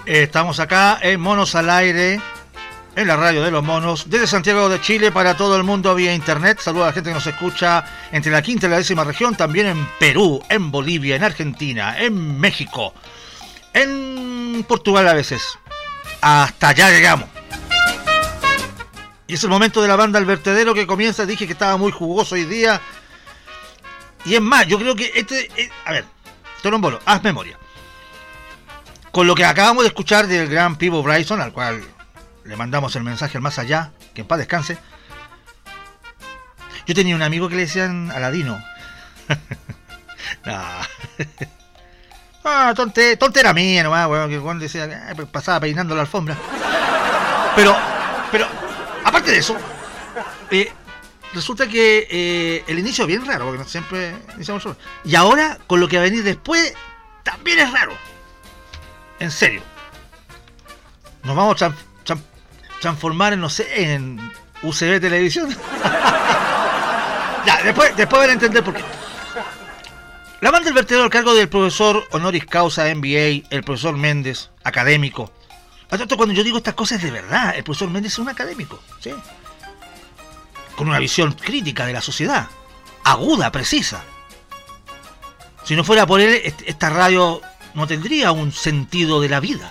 Estamos acá en Monos al Aire, en la radio de los monos, desde Santiago de Chile para todo el mundo vía internet. Saludos a la gente que nos escucha entre la quinta y la 10ª región, también en Perú, en Bolivia, en Argentina, en México, en Portugal a veces. Hasta allá llegamos. Y es el momento de la banda El Vertedero que comienza. Dije que estaba muy jugoso hoy día. Y es más, yo creo que a ver, Torombolo, haz memoria. Con lo que acabamos de escuchar del gran Pivo Bryson, al cual le mandamos el mensaje al más allá, que en paz descanse. Yo tenía un amigo que le decían Aladino. Tontera mía nomás, weón, que cuando decía, pasaba peinando la alfombra. Pero, aparte de eso, resulta que el inicio es bien raro, porque siempre iniciamos solo. Y ahora, con lo que va a venir después, también es raro. En serio. Nos vamos a transformar en, no sé, en UCB Televisión. Ya, después van a entender por qué. La banda del vertedero al cargo del profesor honoris causa MBA, el profesor Méndez, académico. Cuando yo digo estas cosas es de verdad. El profesor Méndez es un académico, ¿sí? Con una visión crítica de la sociedad, aguda, precisa. Si no fuera por él, esta radio no tendría un sentido de la vida.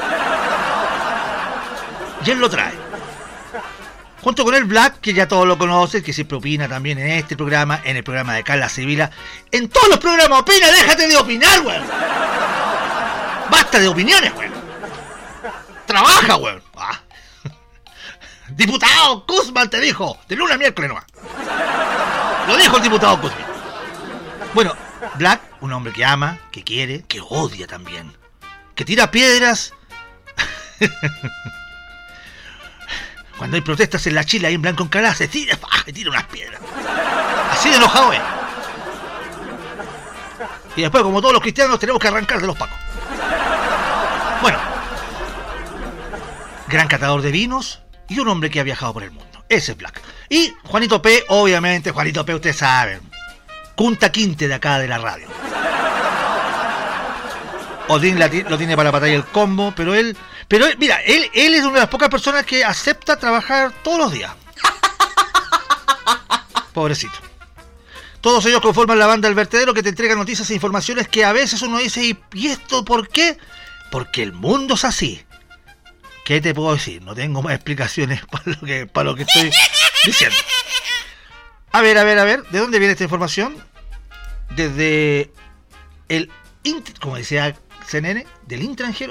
Y él lo trae. Junto con el Black, que ya todos lo conocen, que siempre opina también en este programa, en el programa de Carla Sevilla. En todos los programas opina, déjate de opinar, weón. Basta de opiniones, weón. Trabaja, weón. Diputado Guzmán te dijo, de lunes a miércoles nomás. Lo dijo el diputado Guzmán. Bueno, Black, un hombre que ama, que quiere, que odia también, que tira piedras. Cuando hay protestas en la Chile, ahí en Blanco Encalada, se tira unas piedras. Así de enojado es. Y después, como todos los cristianos, tenemos que arrancar de los pacos. Bueno, gran catador de vinos y un hombre que ha viajado por el mundo. Ese es Black. Y Juanito P, obviamente, Juanito P, ustedes saben, Kunta Quinte de acá de la radio. Odín lo tiene para la batalla del combo, pero él, mira, él es una de las pocas personas que acepta trabajar todos los días. Pobrecito. Todos ellos conforman la banda El Vertedero, que te entrega noticias e informaciones que a veces uno dice, ¿y esto por qué? Porque el mundo es así. ¿Qué te puedo decir? No tengo más explicaciones para lo que estoy diciendo. A ver, ¿de dónde viene esta información? Desde el, como decía CNN, del extranjero.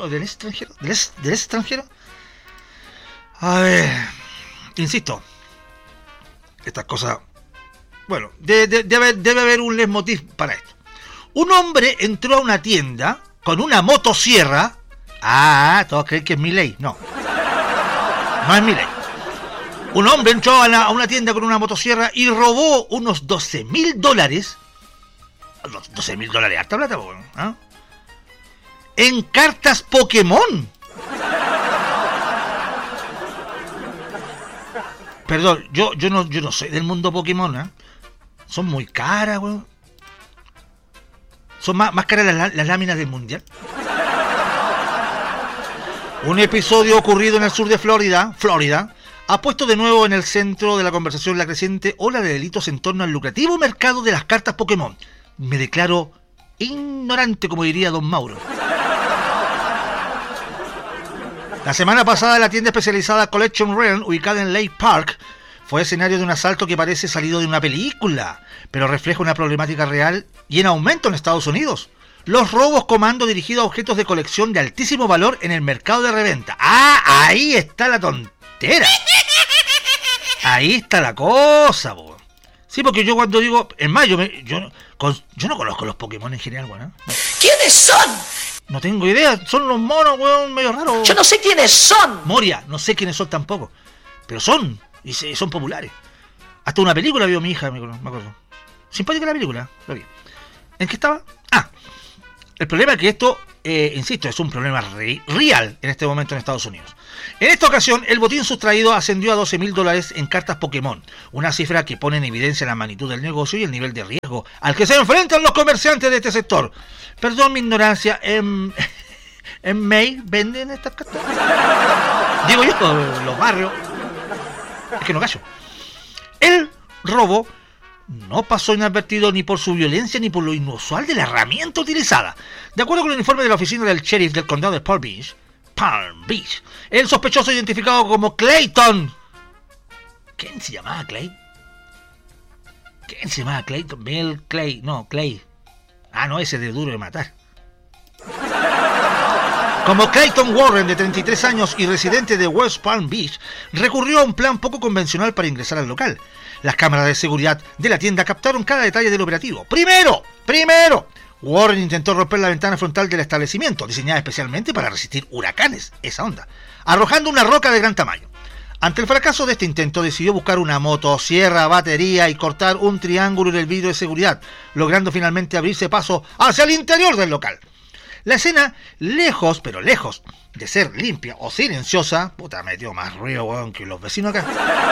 A ver, insisto, estas cosas, bueno, debe haber un leitmotiv para esto. Un hombre entró a una tienda con una motosierra. Todos creen que es Milei. No es Milei. Un hombre entró a una tienda con una motosierra y robó unos $12,000. $12,000, harta plata, ¿eh? En cartas Pokémon. Perdón, yo no soy del mundo Pokémon, ¿eh? Son muy caras, weón. Son más caras las láminas del mundial. Un episodio ocurrido en el sur de Florida, ha puesto de nuevo en el centro de la conversación la creciente ola de delitos en torno al lucrativo mercado de las cartas Pokémon. Me declaro ignorante, como diría Don Mauro. La semana pasada, la tienda especializada Collection Realm, ubicada en Lake Park, fue escenario de un asalto que parece salido de una película, pero refleja una problemática real y en aumento en Estados Unidos. Los robos comando dirigidos a objetos de colección de altísimo valor en el mercado de reventa. Ahí está la tontera. Ahí está la cosa, bo. Sí, porque yo cuando digo, en más, yo no conozco los Pokémon en general, weón. ¿Quiénes son? No tengo idea, son unos monos, weón, medio raros. Yo no sé quiénes son. Moria, no sé quiénes son tampoco. Pero son, y son populares. Hasta una película vio mi hija, me acuerdo. Simpática la película, lo vi. ¿En qué estaba? El problema es que esto, insisto, es un problema real en este momento en Estados Unidos. En esta ocasión, el botín sustraído ascendió a $12,000 en cartas Pokémon, una cifra que pone en evidencia la magnitud del negocio y el nivel de riesgo al que se enfrentan los comerciantes de este sector. Perdón mi ignorancia, En May venden estas cartas. Digo yo, los barrios. Es que no callo. El robo no pasó inadvertido ni por su violencia ni por lo inusual de la herramienta utilizada. De acuerdo con el informe de la oficina del sheriff del condado de Palm Beach, el sospechoso identificado como Clayton. ¿Quién se llamaba Clay? ¿Quién se llamaba Clayton? Bill Clay. No, Clay. Ah, no, ese de Duro de Matar. Como Clayton Warren, de 33 años y residente de West Palm Beach, recurrió a un plan poco convencional para ingresar al local. Las cámaras de seguridad de la tienda captaron cada detalle del operativo. Primero, Warren intentó romper la ventana frontal del establecimiento, diseñada especialmente para resistir huracanes, esa onda, arrojando una roca de gran tamaño. Ante el fracaso de este intento, decidió buscar una motosierra, batería y cortar un triángulo en el vidrio de seguridad, logrando finalmente abrirse paso hacia el interior del local. La escena, lejos de ser limpia o silenciosa, puta, metió más ruido, weón, que los vecinos acá,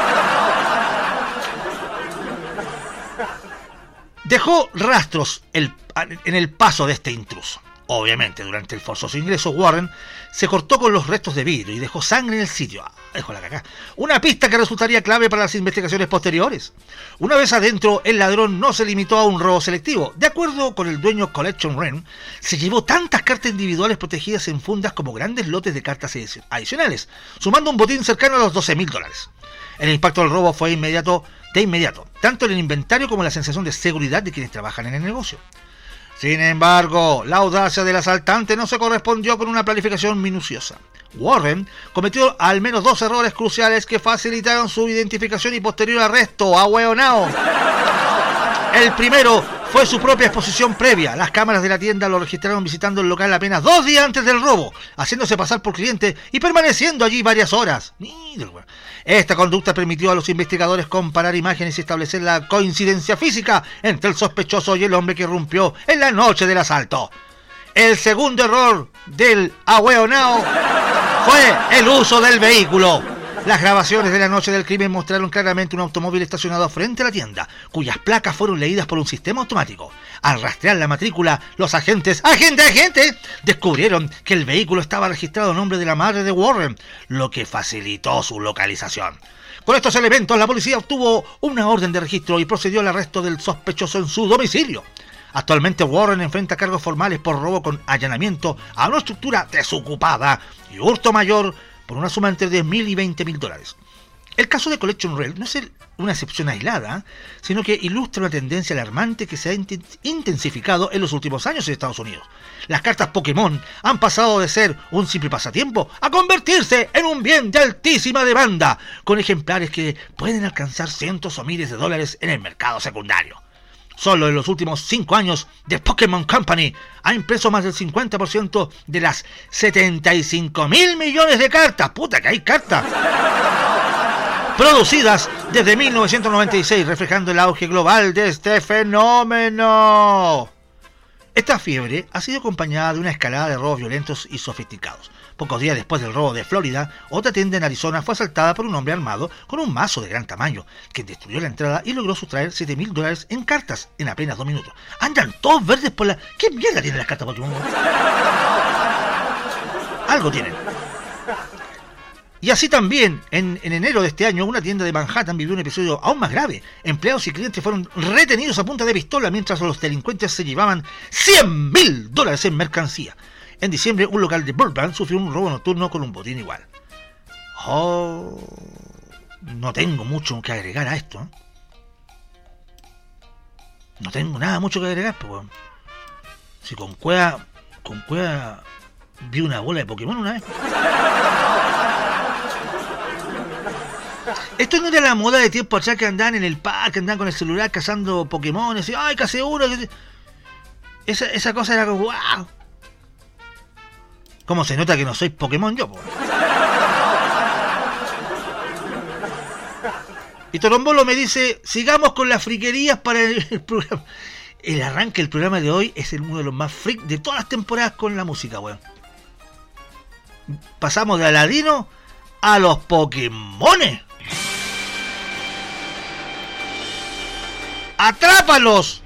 dejó rastros en el paso de este intruso. Obviamente, durante el forzoso ingreso, Warren se cortó con los restos de vidrio y dejó sangre en el sitio. Dejó la caca. Una pista que resultaría clave para las investigaciones posteriores. Una vez adentro, el ladrón no se limitó a un robo selectivo. De acuerdo con el dueño Collection Wren, se llevó tantas cartas individuales protegidas en fundas como grandes lotes de cartas adicionales, sumando un botín cercano a los $12,000. El impacto del robo fue de inmediato, tanto en el inventario como en la sensación de seguridad de quienes trabajan en el negocio. Sin embargo, la audacia del asaltante no se correspondió con una planificación minuciosa. Warren cometió al menos 2 errores cruciales que facilitaron su identificación y posterior arresto. ¡Ahueonao! El primero fue su propia exposición previa. Las cámaras de la tienda lo registraron visitando el local apenas 2 días antes del robo, haciéndose pasar por cliente y permaneciendo allí varias horas. Esta conducta permitió a los investigadores comparar imágenes y establecer la coincidencia física entre el sospechoso y el hombre que irrumpió en la noche del asalto. El segundo error del ahueonao fue el uso del vehículo. Las grabaciones de la noche del crimen mostraron claramente un automóvil estacionado frente a la tienda, cuyas placas fueron leídas por un sistema automático. Al rastrear la matrícula, los agentes descubrieron que el vehículo estaba registrado a nombre de la madre de Warren, lo que facilitó su localización. Con estos elementos, la policía obtuvo una orden de registro y procedió al arresto del sospechoso en su domicilio. Actualmente Warren enfrenta cargos formales por robo con allanamiento a una estructura desocupada y hurto mayor por una suma entre $10,000 y $20,000. El caso de Collection Wren no es una excepción aislada, sino que ilustra una tendencia alarmante que se ha intensificado en los últimos años en Estados Unidos. Las cartas Pokémon han pasado de ser un simple pasatiempo a convertirse en un bien de altísima demanda, con ejemplares que pueden alcanzar cientos o miles de dólares en el mercado secundario. Solo en los últimos 5 años, The Pokémon Company ha impreso más del 50% de las 75.000 millones de cartas. ¡Puta que hay cartas! Producidas desde 1996, reflejando el auge global de este fenómeno. Esta fiebre ha sido acompañada de una escalada de robos violentos y sofisticados. Pocos días después del robo de Florida, otra tienda en Arizona fue asaltada por un hombre armado con un mazo de gran tamaño, quien destruyó la entrada y logró sustraer $7,000 en cartas en apenas 2 minutos. Andan todos verdes por la... ¿Qué mierda tienen las cartas Pokémon? Algo tienen. Y así también, en enero de este año, una tienda de Manhattan vivió un episodio aún más grave. Empleados y clientes fueron retenidos a punta de pistola mientras los delincuentes se llevaban $100,000 en mercancía. En diciembre, un local de Burbank sufrió un robo nocturno con un botín igual. No tengo mucho que agregar a esto, ¿eh? No tengo nada mucho que agregar, pues. Si con cueva vi una bola de Pokémon una vez. Esto no era la moda de tiempo atrás que andaban en el parque, andaban con el celular cazando Pokémon, y ¡ay, casi uno! Esa cosa era como ¡wow! ¿Cómo se nota que no soy Pokémon yo, po? Y Torombolo me dice, sigamos con las friquerías para el programa. El arranque del programa de hoy es uno de los más freak de todas las temporadas con la música, weón. Pasamos de Aladino a los Pokémones. ¡Atrápalos!